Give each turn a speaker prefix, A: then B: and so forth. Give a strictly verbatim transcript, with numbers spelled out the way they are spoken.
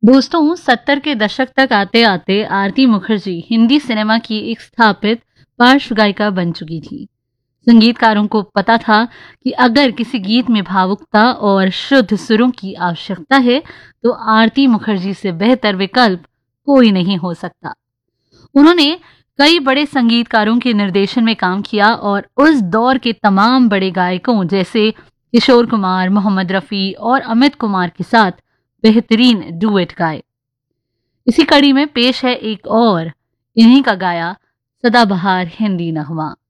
A: दोस्तों, सत्तर के दशक तक आते आते आरती मुखर्जी हिंदी सिनेमा की एक स्थापित पार्श्व गायिका बन चुकी थी। संगीतकारों को पता था कि अगर किसी गीत में भावुकता और शुद्ध सुरों की आवश्यकता है तो आरती मुखर्जी से बेहतर विकल्प कोई नहीं हो सकता। उन्होंने कई बड़े संगीतकारों के निर्देशन में काम किया और उस दौर के तमाम बड़े गायकों जैसे किशोर कुमार, मोहम्मद रफ़ी और अमित कुमार के साथ बेहतरीन डुएट गाए। इसी कड़ी में पेश है एक और इन्हीं का गाया सदाबहार हिंदी नगमा।